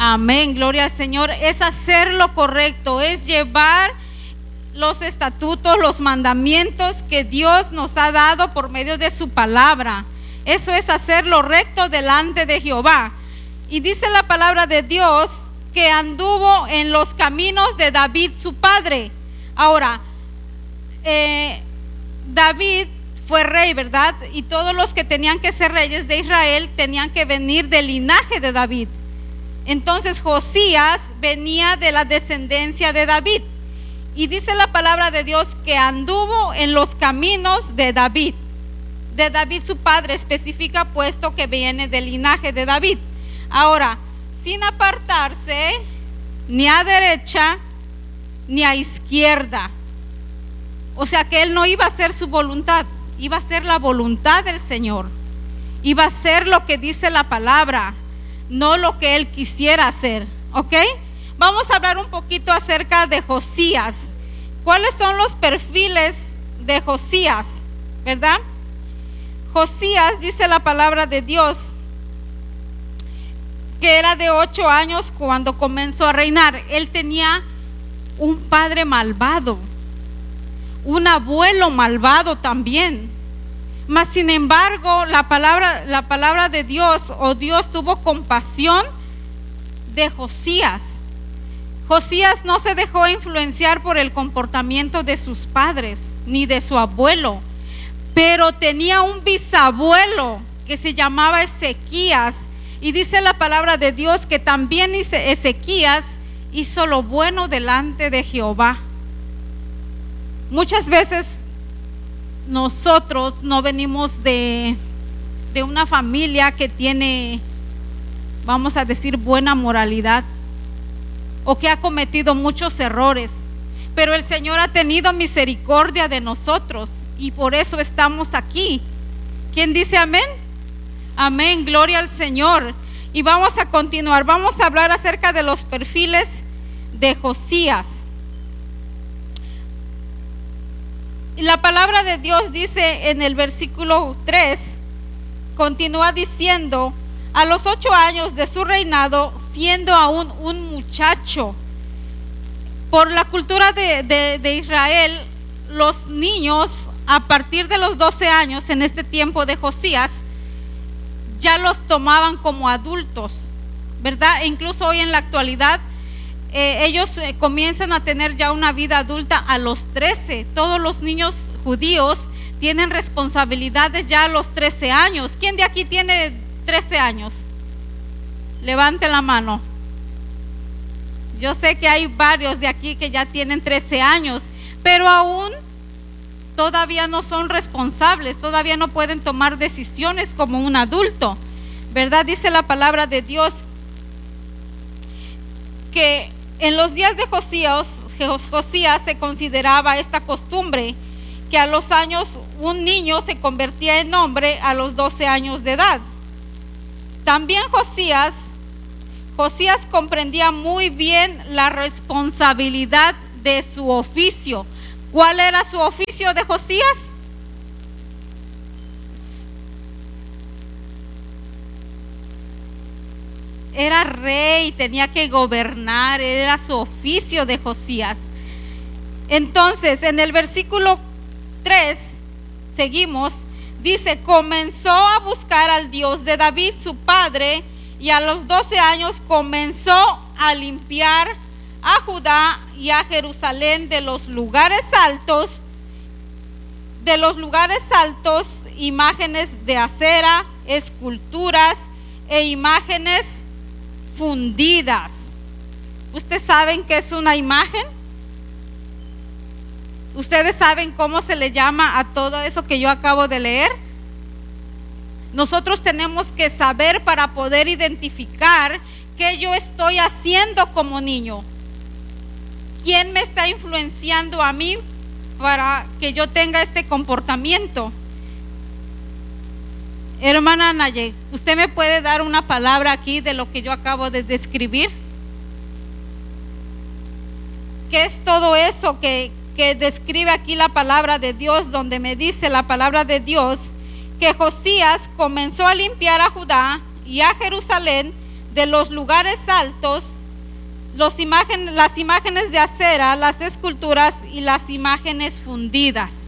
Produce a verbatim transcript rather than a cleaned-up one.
Amén, gloria al Señor. Es hacer lo correcto, es llevar los estatutos, los mandamientos que Dios nos ha dado por medio de su palabra. Eso es hacer lo recto delante de Jehová. Y dice la palabra de Dios que anduvo en los caminos de David su padre. Ahora, eh, David fue rey, ¿verdad? Y todos los que tenían que ser reyes de Israel tenían que venir del linaje de David. Entonces Josías venía de la descendencia de David. Y dice la palabra de Dios que anduvo en los caminos de David. De David su padre especifica, puesto que viene del linaje de David. Ahora, sin apartarse ni a derecha ni a izquierda. O sea que él no iba a hacer su voluntad, iba a hacer la voluntad del Señor. Iba a hacer lo que dice la palabra, no lo que él quisiera hacer. ¿Ok? Vamos a hablar un poquito acerca de Josías. ¿Cuáles son los perfiles de Josías? ¿Verdad? Josías, dice la palabra de Dios, que era de ocho años cuando comenzó a reinar. Él tenía un padre malvado, un abuelo malvado también. Mas sin embargo, la palabra, la palabra de Dios, o Dios tuvo compasión de Josías. Josías no se dejó influenciar por el comportamiento de sus padres ni de su abuelo, pero tenía un bisabuelo que se llamaba Ezequías, y dice la palabra de Dios que también Ezequías hizo lo bueno delante de Jehová. Muchas veces nosotros no venimos de, de una familia que tiene, vamos a decir, buena moralidad, o que ha cometido muchos errores, pero el Señor ha tenido misericordia de nosotros y por eso estamos aquí. ¿Quién dice amén? Amén, gloria al Señor. Y vamos a continuar, vamos a hablar acerca de los perfiles de Josías. La palabra de Dios dice en el versículo tres, continúa diciendo: a los ocho años de su reinado, siendo aún un muchacho. Por la cultura de, de, de Israel, los niños a partir de los doce años en este tiempo de Josías ya los tomaban como adultos, ¿verdad? E incluso hoy en la actualidad eh, ellos eh, comienzan a tener ya una vida adulta a los trece. Todos los niños judíos tienen responsabilidades ya a los trece años. ¿Quién de aquí tiene trece años? Levante la mano. Yo sé que hay varios de aquí que ya tienen trece años, pero aún todavía no son responsables, todavía no pueden tomar decisiones como un adulto, ¿verdad? Dice la palabra de Dios que en los días de Josías, Josías se consideraba esta costumbre, que a los años un niño se convertía en hombre a los doce años de edad. También Josías, Josías comprendía muy bien la responsabilidad de su oficio. ¿Cuál era su oficio de Josías? Era rey, tenía que gobernar, era su oficio de Josías. Entonces, en el versículo tres, seguimos, dice: comenzó a buscar al Dios de David, su padre, y a los doce años comenzó a limpiar a Judá y a Jerusalén de los lugares altos, de los lugares altos, imágenes de acera, esculturas e imágenes fundidas. ¿Ustedes saben qué es una imagen? ¿Ustedes saben cómo se le llama a todo eso que yo acabo de leer? Nosotros tenemos que saber para poder identificar qué yo estoy haciendo como niño. ¿Quién me está influenciando a mí para que yo tenga este comportamiento? Hermana Naye, ¿usted me puede dar una palabra aquí de lo que yo acabo de describir? ¿Qué es todo eso que, que describe aquí la palabra de Dios, donde me dice la palabra de Dios que Josías comenzó a limpiar a Judá y a Jerusalén de los lugares altos, los imagen, las imágenes de acera, las esculturas y las imágenes fundidas.